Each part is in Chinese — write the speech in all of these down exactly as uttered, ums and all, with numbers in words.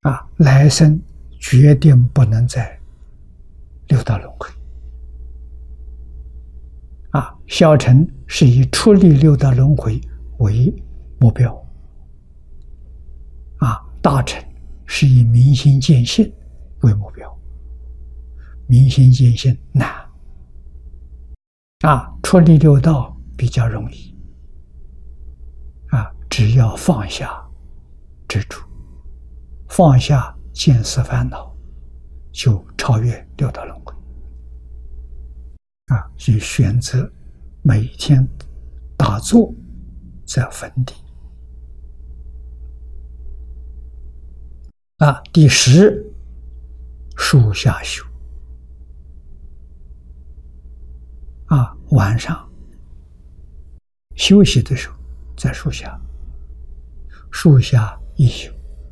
啊，来生决定不能再六道轮回。啊，小乘是以出离六道轮回为目标，啊，大乘是以明心见性为目标。明心见性难，啊，出离六道比较容易，啊，只要放下执着，放下见思烦恼，就超越六道轮回。啊，所以选择每天打坐在坟地。啊，第十，树下修。啊，晚上休息的时候在树下，树下一宿，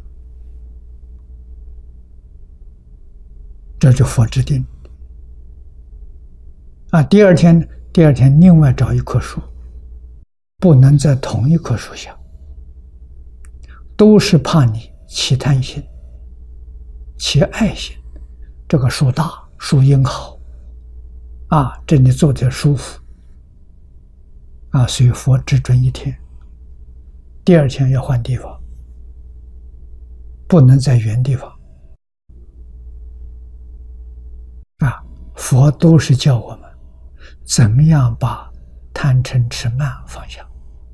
这就佛制定。啊，第二天，第二天另外找一棵树，不能在同一棵树下，都是怕你起贪心、起爱心。这个树大，树荫好，啊，这里坐着舒服，啊，所以佛只准一天，第二天要换地方，不能在原地方。啊，佛都是教我们怎么样把贪嗔痴慢放下，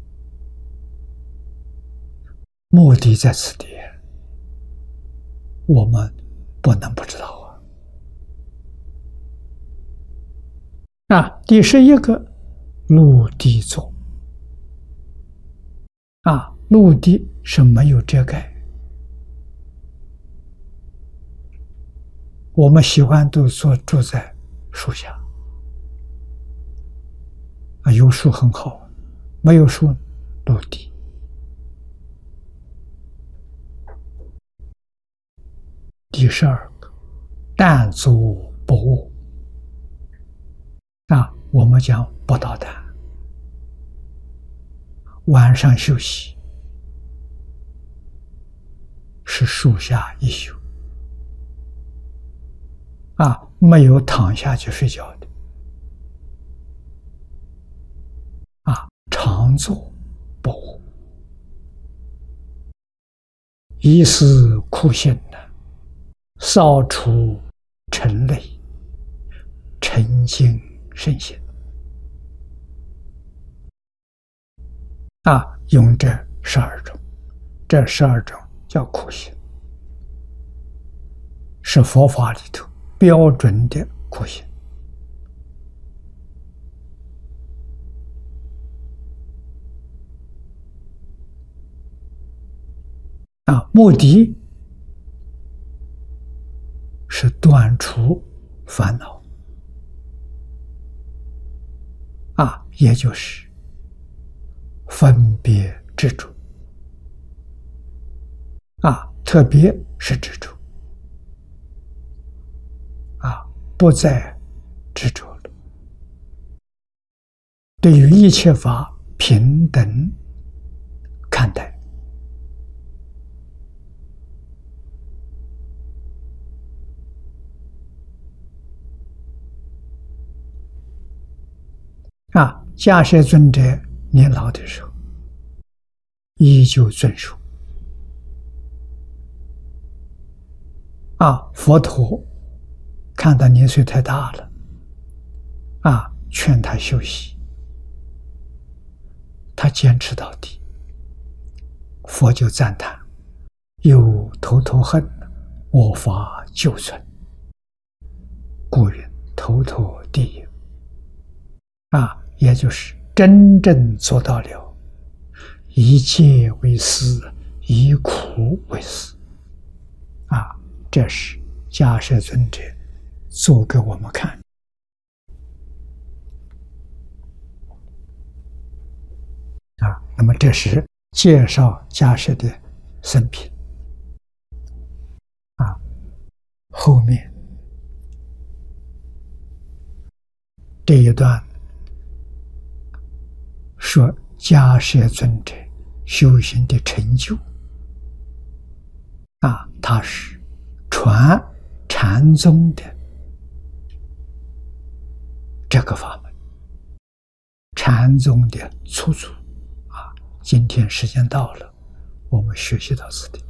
目的在此地，我们不能不知道啊。啊，第十一个，陆地坐。啊，陆地是没有遮盖，我们喜欢都坐住在树下。啊，有树很好，没有树，陆地。第十二个，但坐不卧。啊，我们讲不捣蛋，晚上休息是树下一宿。啊，没有躺下去睡觉的。啊，常坐不卧，一是苦行呢，扫除尘累，沉静身心。啊，用这十二种，这十二种叫苦行，是佛法里头标准的苦行。啊，目的是断除烦恼。啊，也就是分别执着。啊，特别是执着。啊，不再执着了，对于一切法平等看待。啊，迦叶尊者年老的时候，依旧遵守。啊，佛陀看他年岁太大了，啊，劝他休息，他坚持到底。佛就赞叹：有头头恨，我法旧存，故云头头地也。啊，也就是真正做到了一戒为师，以苦为师。啊，这是迦叶尊者做给我们看。啊，那么这是介绍迦叶的生平。啊，后面这一段说迦叶尊者修行的成就。啊，他他是传禅宗的这个法门，禅宗的初祖啊。今天时间到了，我们学习到此地。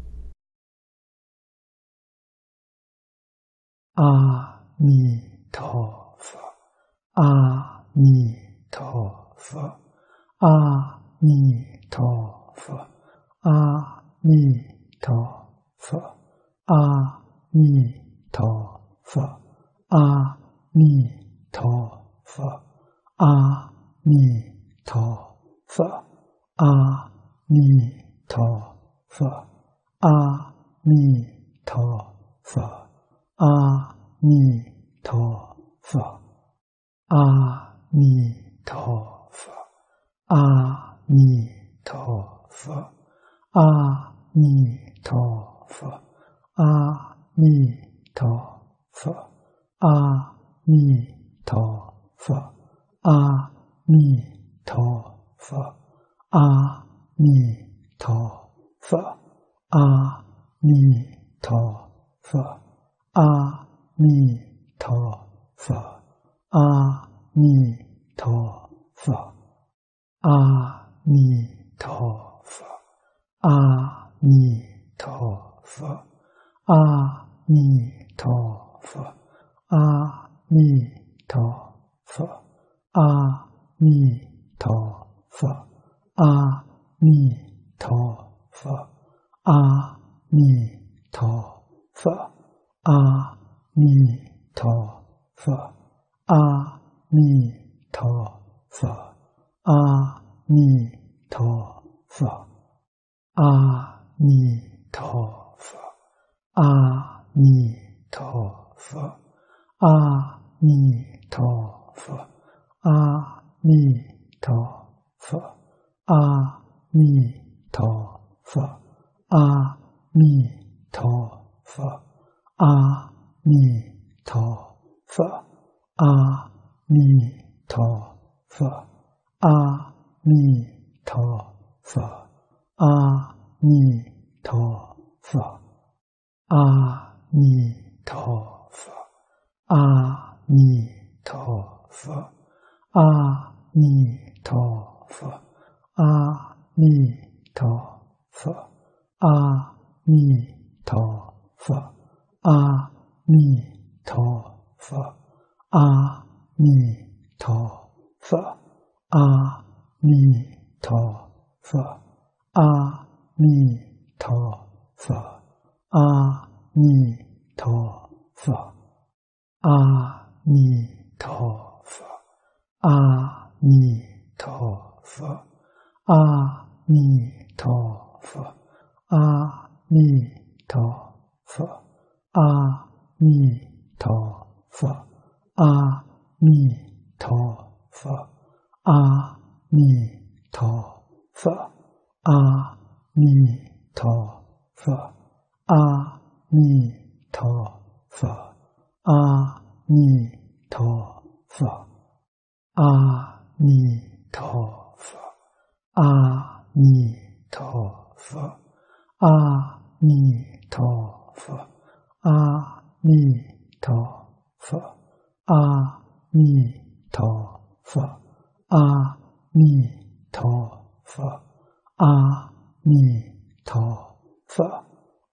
阿弥陀佛，阿弥陀佛，阿弥陀佛，阿弥陀佛，阿弥陀佛，阿弥陀佛，阿弥陀佛，阿弥陀佛，阿弥陀佛。阿弥陀佛，阿弥陀佛，阿弥陀佛，阿弥陀佛，阿弥陀佛，阿弥陀佛，阿弥陀佛，阿弥陀佛，阿弥陀佛。阿弥陀佛，阿弥陀佛，阿弥陀佛，阿弥陀佛，阿弥陀佛，阿弥陀佛，阿弥陀佛，阿弥陀佛，阿弥陀佛。阿弥陀佛，阿弥陀佛，阿弥陀佛，阿弥陀佛，阿弥陀佛，阿弥陀佛，阿弥陀佛，阿弥陀佛，阿弥陀佛。阿弥陀佛，阿弥陀佛，阿弥陀佛，阿弥陀佛，阿弥陀佛，阿弥陀佛，阿弥陀佛，阿弥陀佛，阿弥陀佛。阿弥陀佛，阿弥陀佛，阿弥陀佛，阿弥陀佛，阿弥陀佛，阿弥陀佛，阿弥陀佛，阿弥陀佛，阿弥陀佛。阿弥陀佛，阿弥陀佛，阿弥陀佛，阿弥陀佛，阿弥陀佛，阿弥陀佛，阿弥陀佛，阿弥陀佛，阿弥陀佛。阿弥陀佛，阿弥陀佛，阿弥陀佛，阿弥陀佛。